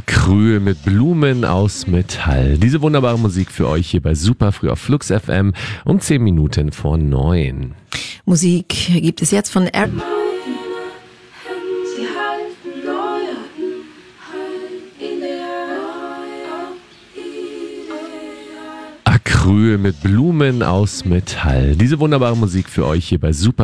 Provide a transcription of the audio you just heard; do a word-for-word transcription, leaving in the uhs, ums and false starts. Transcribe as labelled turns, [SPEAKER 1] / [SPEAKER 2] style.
[SPEAKER 1] Acryl mit Blumen aus Metall. Diese wunderbare Musik für euch hier bei Super früh auf Flux F M um zehn Minuten vor neun.
[SPEAKER 2] Musik gibt es jetzt von R.
[SPEAKER 1] Acryl mit Blumen aus Metall. Diese wunderbare Musik für euch hier bei Super